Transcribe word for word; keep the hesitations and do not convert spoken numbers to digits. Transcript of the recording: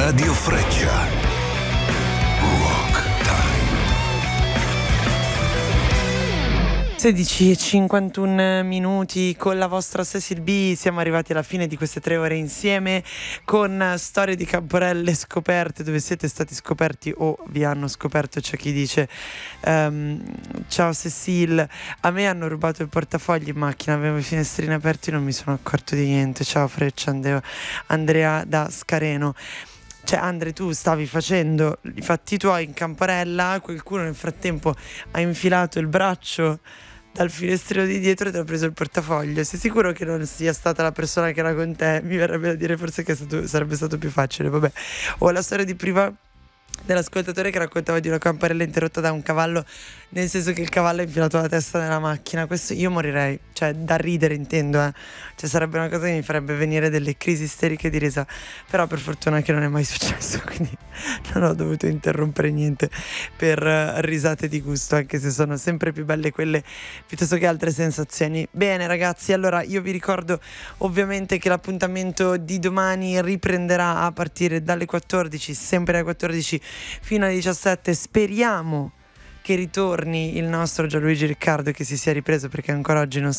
Radio Freccia. Rock Time. sedici e cinquantuno minuti con la vostra Cecil B. Siamo arrivati alla fine di queste tre ore insieme con storie di camporelle scoperte, dove siete stati scoperti o vi hanno scoperto. C'è chi dice um, ciao Cecil, a me hanno rubato il portafogli in macchina, avevo i finestrini aperti e non mi sono accorto di niente. Ciao Freccia, Andrea, Andrea da Scareno. Cioè Andre, tu stavi facendo i fatti tuoi in camporella, qualcuno nel frattempo ha infilato il braccio dal finestrino di dietro e ti ha preso il portafoglio. Sei sicuro che non sia stata la persona che era con te? Mi verrebbe da dire forse che è stato, sarebbe stato più facile, vabbè. O la storia di prima dell'ascoltatore che raccontava di una camparella interrotta da un cavallo, nel senso che il cavallo ha infilato la testa nella macchina. Questo io morirei, cioè da ridere intendo, eh. Cioè sarebbe una cosa che mi farebbe venire delle crisi isteriche di risa, però per fortuna che non è mai successo, quindi non ho dovuto interrompere niente per uh, risate di gusto, anche se sono sempre più belle quelle piuttosto che altre sensazioni. Bene ragazzi, allora io vi ricordo ovviamente che l'appuntamento di domani riprenderà a partire dalle quattordici, sempre alle quattordici fino alle diciassette. Speriamo che ritorni il nostro Gianluigi Riccardo, che si sia ripreso, perché ancora oggi non